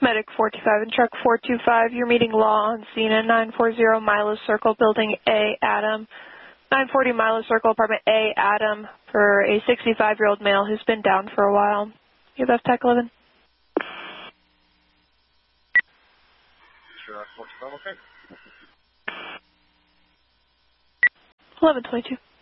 Medic 425 and truck 425, you're meeting law on scene at 940 Milo Circle, building A, Adam. 940 Milo Circle, apartment A, Adam, for a 65-year-old male who's been down for a while. You have FTAC 11? Sure, 425, okay. 1122.